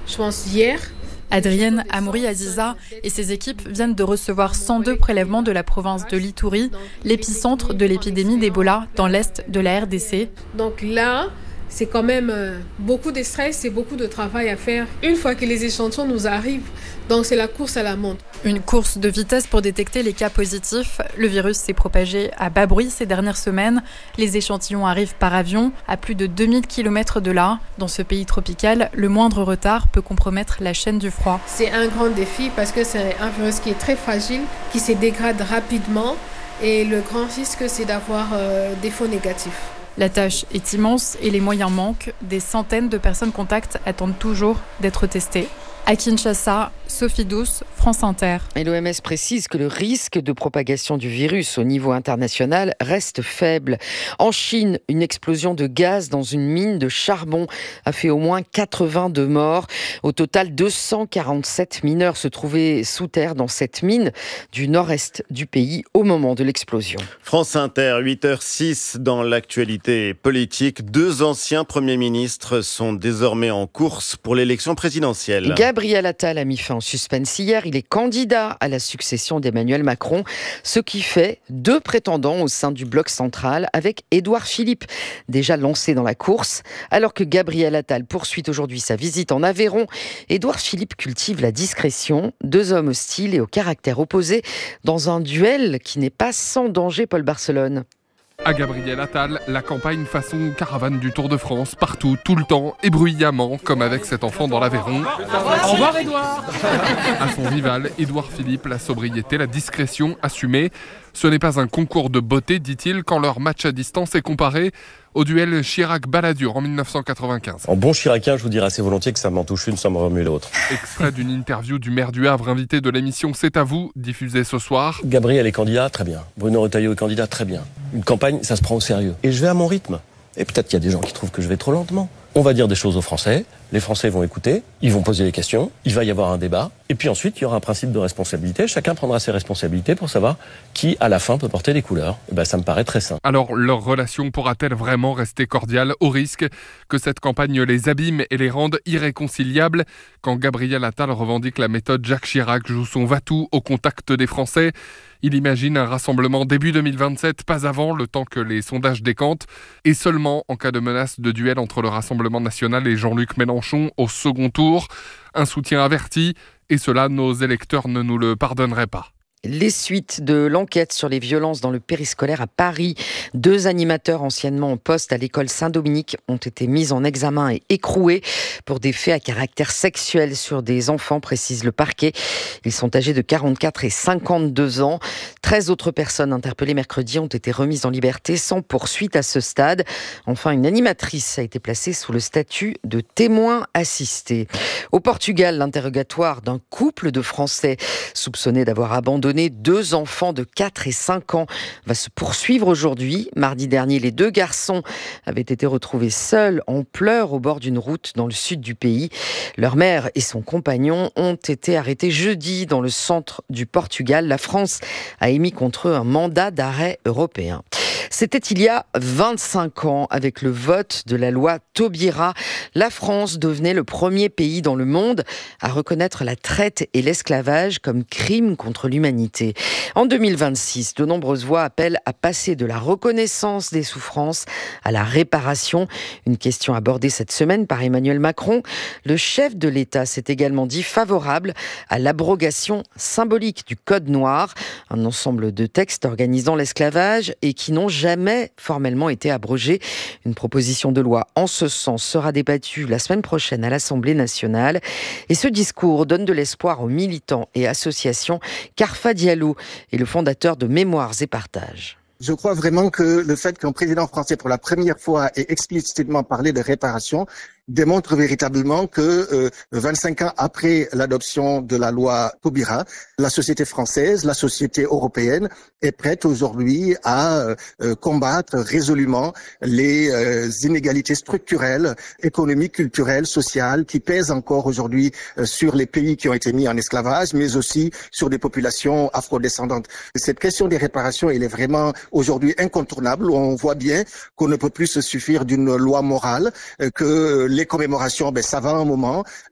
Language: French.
je pense hier. Adrienne Amouri Aziza et ses équipes viennent de recevoir 102 prélèvements de la province de l'Ituri, l'épicentre de l'épidémie d'Ebola dans l'est de la RDC. Donc là, c'est quand même beaucoup de stress et beaucoup de travail à faire une fois que les échantillons nous arrivent. Donc c'est la course à la montre. Une course de vitesse pour détecter les cas positifs. Le virus s'est propagé à bas bruit ces dernières semaines. Les échantillons arrivent par avion à plus de 2000 km de là. Dans ce pays tropical, le moindre retard peut compromettre la chaîne du froid. C'est un grand défi parce que c'est un virus qui est très fragile, qui se dégrade rapidement et le grand risque c'est d'avoir des faux négatifs. La tâche est immense et les moyens manquent. Des centaines de personnes contacts attendent toujours d'être testées. À Kinshasa, Sophie Douce, France Inter. Et l'OMS précise que le risque de propagation du virus au niveau international reste faible. En Chine, une explosion de gaz dans une mine de charbon a fait au moins 82 morts. Au total, 247 mineurs se trouvaient sous terre dans cette mine du nord-est du pays au moment de l'explosion. France Inter, 8h06 dans l'actualité politique. 2 anciens premiers ministres sont désormais en course pour l'élection présidentielle. Gabriel Attal a mis fin au suspense hier. Il est candidat à la succession d'Emmanuel Macron, ce qui fait 2 prétendants au sein du bloc central avec Édouard Philippe, déjà lancé dans la course. Alors que Gabriel Attal poursuit aujourd'hui sa visite en Aveyron, Édouard Philippe cultive la discrétion. 2 hommes hostiles et au caractère opposé dans un duel qui n'est pas sans danger, Paul Barcelone. À Gabriel Attal, la campagne façon caravane du Tour de France, partout, tout le temps et bruyamment, comme avec cet enfant dans l'Aveyron. Au revoir Édouard. À son rival, Édouard Philippe, la sobriété, la discrétion assumée. Ce n'est pas un concours de beauté, dit-il, quand leur match à distance est comparé au duel Chirac-Balladur en 1995. En bon chiracien, je vous dirais assez volontiers que ça m'en touche une, ça me remue l'autre. Extrait d'une interview du maire du Havre, invité de l'émission C'est à vous, diffusée ce soir. Gabriel est candidat, très bien. Bruno Retailleau est candidat, très bien. Une campagne, ça se prend au sérieux. Et je vais à mon rythme. Et peut-être qu'il y a des gens qui trouvent que je vais trop lentement. On va dire des choses aux Français, les Français vont écouter, ils vont poser des questions, il va y avoir un débat, et puis ensuite il y aura un principe de responsabilité, chacun prendra ses responsabilités pour savoir qui à la fin peut porter les couleurs. Et ça me paraît très sain. Alors leur relation pourra-t-elle vraiment rester cordiale au risque que cette campagne les abîme et les rende irréconciliables quand Gabriel Attal revendique la méthode Jacques Chirac joue son va-tout au contact des Français? Il imagine un rassemblement début 2027, pas avant, le temps que les sondages décantent, et seulement en cas de menace de duel entre le Rassemblement national et Jean-Luc Mélenchon au second tour. Un soutien averti, et cela, nos électeurs ne nous le pardonneraient pas. Les suites de l'enquête sur les violences dans le périscolaire à Paris. 2 animateurs anciennement en poste à l'école Saint-Dominique ont été mis en examen et écroués pour des faits à caractère sexuel sur des enfants, précise le parquet. Ils sont âgés de 44 et 52 ans. 13 autres personnes interpellées mercredi ont été remises en liberté sans poursuite à ce stade. Enfin, une animatrice a été placée sous le statut de témoin assisté. Au Portugal, l'interrogatoire d'un couple de Français soupçonnés d'avoir abandonné 2 enfants de 4 et 5 ans va se poursuivre aujourd'hui. Mardi dernier, les 2 garçons avaient été retrouvés seuls en pleurs au bord d'une route dans le sud du pays. Leur mère et son compagnon ont été arrêtés jeudi dans le centre du Portugal. La France a émis contre eux un mandat d'arrêt européen. C'était il y a 25 ans, avec le vote de la loi Taubira. La France devenait le premier pays dans le monde à reconnaître la traite et l'esclavage comme crimes contre l'humanité. En 2026, de nombreuses voix appellent à passer de la reconnaissance des souffrances à la réparation. Une question abordée cette semaine par Emmanuel Macron. Le chef de l'État s'est également dit favorable à l'abrogation symbolique du Code noir, un ensemble de textes organisant l'esclavage et qui n'ont jamais formellement été abrogés. Une proposition de loi en ce sens sera débattue la semaine prochaine à l'Assemblée nationale. Et ce discours donne de l'espoir aux militants et associations. Carfa Diallo est le fondateur de Mémoires et Partages. Je crois vraiment que le fait qu'un président français pour la première fois ait explicitement parlé de réparation démontre véritablement que 25 ans après l'adoption de la loi Taubira, la société française, la société européenne est prête aujourd'hui à combattre résolument les inégalités structurelles, économiques, culturelles, sociales qui pèsent encore aujourd'hui sur les pays qui ont été mis en esclavage, mais aussi sur des populations afrodescendantes. Cette question des réparations, elle est vraiment aujourd'hui incontournable. On voit bien qu'on ne peut plus se suffire d'une loi morale, que les commémorations, ça va un moment,